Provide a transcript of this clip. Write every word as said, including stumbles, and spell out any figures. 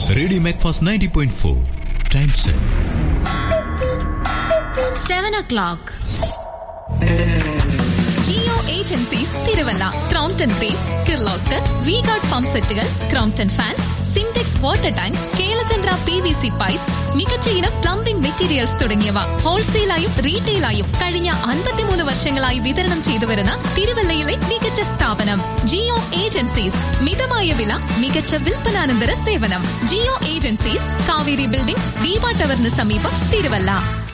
Radio Macfast ninety point four. Time check seven O clock. Jio agencies Thiruvalla, Crompton base, Kirloskar, V guard pump സെറ്റുകൾ, Crompton fans, Sintex water tank, Kelachandra P V C pipes, മികച്ച ഇനം plumbing materials തുടങ്ങിയവ ഹോൾസെയിലായും റീറ്റെയിലായും കഴിഞ്ഞ അൻപത്തിമൂന്ന് വർഷങ്ങളായി വിതരണം ചെയ്തുവരുന്ന തിരുവല്ലയിലെ മികച്ച സ്ഥാപനം ജിയോ ഏജൻസീസ്. മിതമായ വില, മികച്ച വിൽപ്പനാനന്തര സേവനം. ജിയോ ഏജൻസീസ്, കാവേരി ബിൽഡിംഗ്, ദീപ ടവറിന് സമീപം, തിരുവല്ല.